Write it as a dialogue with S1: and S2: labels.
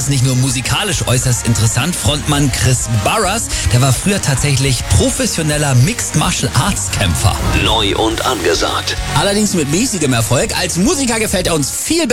S1: ist nicht nur musikalisch äußerst interessant. Frontmann Chris Barras, der war früher tatsächlich professioneller Mixed Martial Arts Kämpfer.
S2: Neu und angesagt.
S1: Allerdings mit mäßigem Erfolg. Als Musiker gefällt er uns viel besser.